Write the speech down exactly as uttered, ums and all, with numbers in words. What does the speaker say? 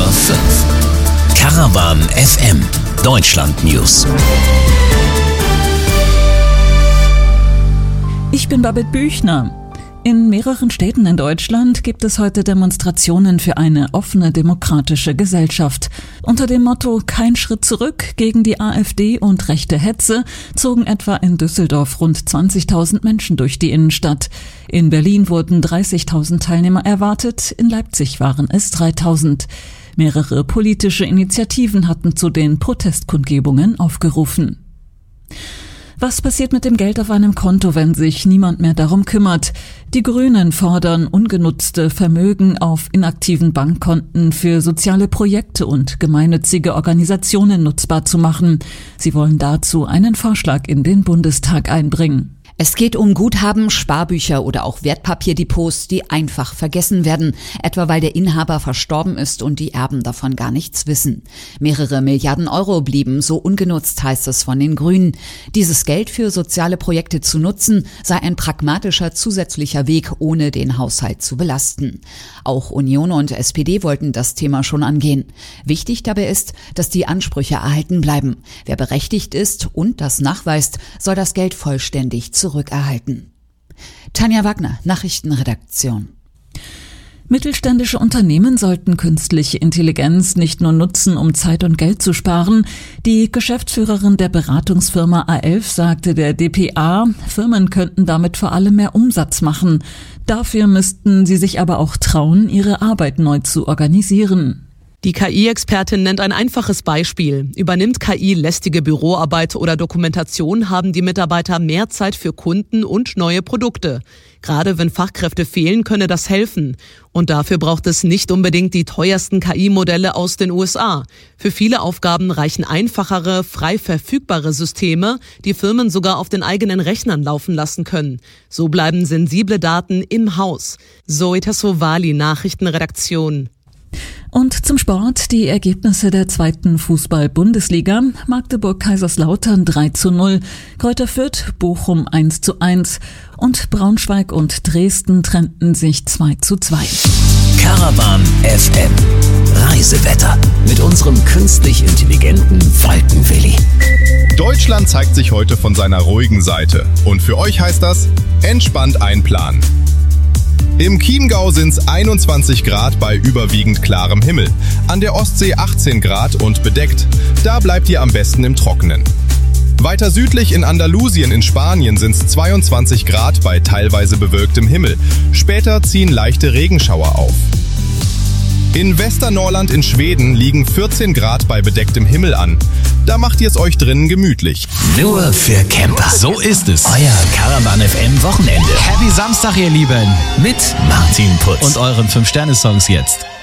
fünf. Caravan F M, Deutschland News. Ich bin Babette Büchner. In mehreren Städten in Deutschland gibt es heute Demonstrationen für eine offene demokratische Gesellschaft. Unter dem Motto "Kein Schritt zurück" gegen die AfD und rechte Hetze zogen etwa in Düsseldorf rund zwanzigtausend Menschen durch die Innenstadt. In Berlin wurden dreißigtausend Teilnehmer erwartet, in Leipzig waren es dreitausend. Mehrere politische Initiativen hatten zu den Protestkundgebungen aufgerufen. Was passiert mit dem Geld auf einem Konto, wenn sich niemand mehr darum kümmert? Die Grünen fordern, ungenutzte Vermögen auf inaktiven Bankkonten für soziale Projekte und gemeinnützige Organisationen nutzbar zu machen. Sie wollen dazu einen Vorschlag in den Bundestag einbringen. Es geht um Guthaben, Sparbücher oder auch Wertpapierdepots, die einfach vergessen werden, etwa weil der Inhaber verstorben ist und die Erben davon gar nichts wissen. Mehrere Milliarden Euro blieben so ungenutzt, heißt es von den Grünen. Dieses Geld für soziale Projekte zu nutzen, sei ein pragmatischer zusätzlicher Weg, ohne den Haushalt zu belasten. Auch Union und S P D wollten das Thema schon angehen. Wichtig dabei ist, dass die Ansprüche erhalten bleiben. Wer berechtigt ist und das nachweist, soll das Geld vollständig zurückerhalten. zurückerhalten. Tanja Wagner, Nachrichtenredaktion. Mittelständische Unternehmen sollten künstliche Intelligenz nicht nur nutzen, um Zeit und Geld zu sparen. Die Geschäftsführerin der Beratungsfirma A elf sagte der D P A, Firmen könnten damit vor allem mehr Umsatz machen. Dafür müssten sie sich aber auch trauen, ihre Arbeit neu zu organisieren. Die K I-Expertin nennt ein einfaches Beispiel. Übernimmt K I lästige Büroarbeit oder Dokumentation, haben die Mitarbeiter mehr Zeit für Kunden und neue Produkte. Gerade wenn Fachkräfte fehlen, könne das helfen. Und dafür braucht es nicht unbedingt die teuersten K I-Modelle aus den U S A. Für viele Aufgaben reichen einfachere, frei verfügbare Systeme, die Firmen sogar auf den eigenen Rechnern laufen lassen können. So bleiben sensible Daten im Haus. Zoe Tassovali, Nachrichtenredaktion. Und zum Sport die Ergebnisse der zweiten Fußball-Bundesliga. Magdeburg-Kaiserslautern drei zu null, Greuther Fürth, Bochum eins zu eins und Braunschweig und Dresden trennten sich zwei zu zwei. Caravan F M, Reisewetter mit unserem künstlich intelligenten Falkenwilli. Deutschland zeigt sich heute von seiner ruhigen Seite. Und für euch heißt das, entspannt einplanen. Im Chiemgau sind es einundzwanzig Grad bei überwiegend klarem Himmel. An der Ostsee achtzehn Grad und bedeckt. Da bleibt ihr am besten im Trockenen. Weiter südlich in Andalusien in Spanien sind es zweiundzwanzig Grad bei teilweise bewölktem Himmel. Später ziehen leichte Regenschauer auf. In Västernorrland in Schweden liegen vierzehn Grad bei bedecktem Himmel an. Da macht ihr es euch drinnen gemütlich. Nur für Camper. So ist es. Euer Caravan F M Wochenende. Happy Samstag, ihr Lieben. Mit Martin Putz. Und euren fünf Sterne Songs jetzt.